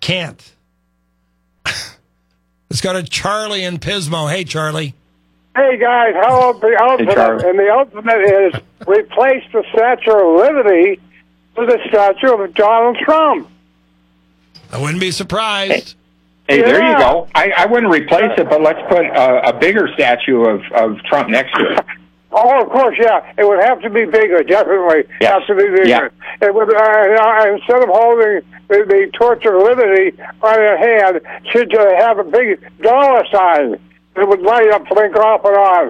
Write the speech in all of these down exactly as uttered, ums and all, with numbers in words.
can't. Let's go to Charlie in Pismo. Hey, Charlie. Hey, guys, how about the ultimate? Hey, and the ultimate is replace the Statue of Liberty with the statue of Donald Trump. I wouldn't be surprised. Hey, Yeah. there you go. I, I wouldn't replace it, but let's put a, a bigger statue of, of Trump next to it. Oh, of course, yeah. It would have to be bigger, definitely. Yes. Have to be bigger. Yeah. It would, uh, uh, instead of holding the, the Torch of Liberty on your hand, should uh, have a big dollar sign that would light up, blink off and on.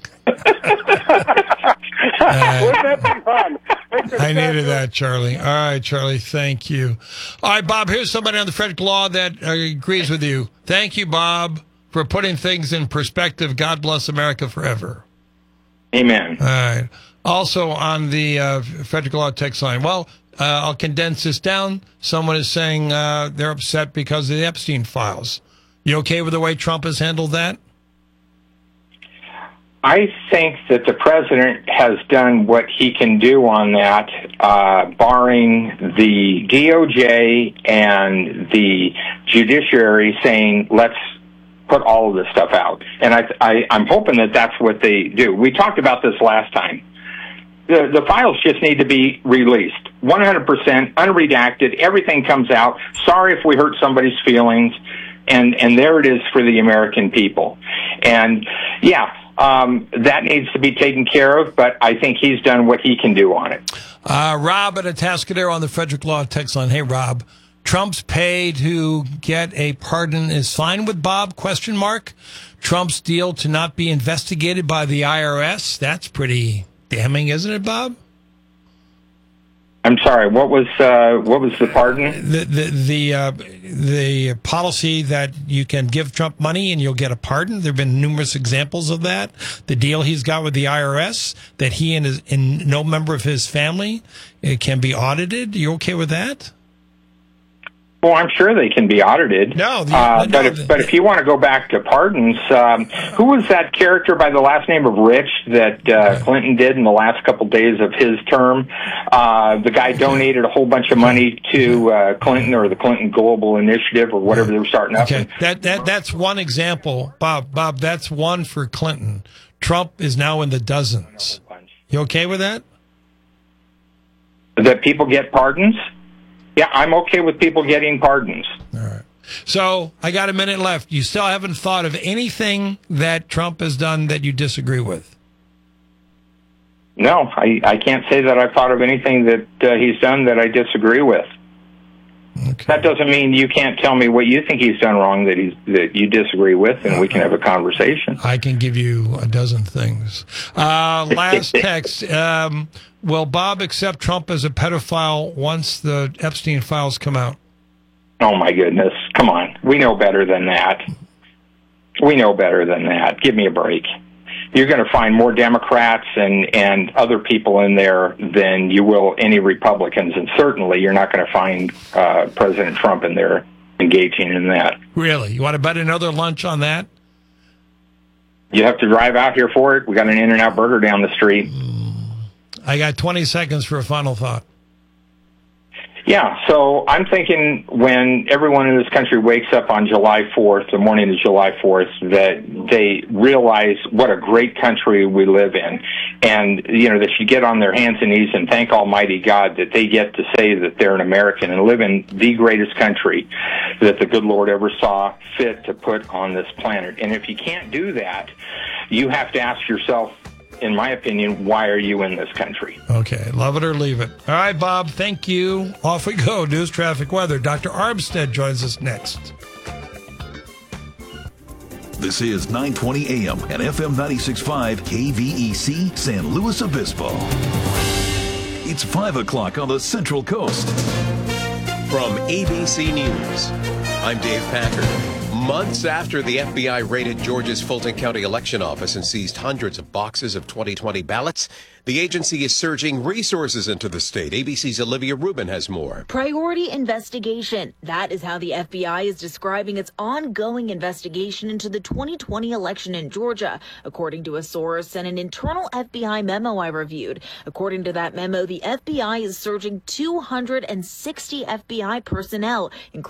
Wouldn't that be fun? I needed that, Charlie. All right, Charlie, thank you. All right, Bob, here's somebody on the Frederick Law that uh, agrees with you. Thank you, Bob, for putting things in perspective. God bless America forever. Amen. All right. Also on the uh, Frederick Law text line, well, uh, I'll condense this down. Someone is saying uh, they're upset because of the Epstein files. You okay with the way Trump has handled that? I think that the president has done what he can do on that, uh, barring the D O J and the judiciary saying, let's put all of this stuff out. And I, I, I'm hoping that that's what they do. We talked about this last time. The, the files just need to be released. one hundred percent, unredacted, everything comes out. Sorry if we hurt somebody's feelings. And, and there it is for the American people. And, yeah, um, that needs to be taken care of, but I think he's done what he can do on it. Uh, Rob at Atascadero on the Frederick Law text line. Hey, Rob. Trump's pay to get a pardon is fine with Bob, question mark. Trump's deal to not be investigated by the I R S, that's pretty damning, isn't it, Bob? I'm sorry, what was uh, what was the pardon? The the the, uh, the policy that you can give Trump money and you'll get a pardon. There have been numerous examples of that. The deal he's got with the I R S, that he and, his, and no member of his family it can be audited. You okay with that? Well, I'm sure they can be audited. No, the, uh, no but if the, but if you want to go back to pardons, um, who was that character by the last name of Rich that uh, Clinton did in the last couple days of his term? Uh, the guy donated a whole bunch of money to uh, Clinton or the Clinton Global Initiative or whatever they were starting up. Okay, that that that's one example, Bob. Bob, that's one for Clinton. Trump is now in the dozens. You okay with that? That people get pardons? Yeah, I'm okay with people getting pardons. All right. So I got a minute left. You still haven't thought of anything that Trump has done that you disagree with? No, I, I can't say that I've thought of anything that uh, he's done that I disagree with. Okay. That doesn't mean you can't tell me what you think he's done wrong that he's that you disagree with, and we can have a conversation. I can give you a dozen things. Uh, last text. Um, will Bob accept Trump as a pedophile once the Epstein files come out? Oh, my goodness. Come on. We know better than that. We know better than that. Give me a break. You're going to find more Democrats and, and other people in there than you will any Republicans, and certainly you're not going to find uh, President Trump in there engaging in that. Really? You want to bet another lunch on that? You have to drive out here for it. We got an In-N-Out Burger down the street. I got twenty seconds for a final thought. Yeah, so I'm thinking when everyone in this country wakes up on July fourth, the morning of July fourth, that they realize what a great country we live in. And, you know, they should get on their hands and knees and thank Almighty God that they get to say that they're an American and live in the greatest country that the good Lord ever saw fit to put on this planet. And if you can't do that, you have to ask yourself, in my opinion, why are you in this country? Okay, love it or leave it. All right, Bob, thank you. Off we go. News, traffic, weather. Doctor Armstead joins us next. This is nine twenty A M and F M ninety-six point five K V E C San Luis Obispo. It's five o'clock on the Central Coast. From A B C News, I'm Dave Packard. Months after the F B I raided Georgia's Fulton County election office and seized hundreds of boxes of twenty twenty ballots, the agency is surging resources into the state. A B C's Olivia Rubin has more. Priority investigation. That is how the F B I is describing its ongoing investigation into the twenty twenty election in Georgia, according to a source and an internal F B I memo I reviewed. According to that memo, the F B I is surging two hundred sixty F B I personnel, including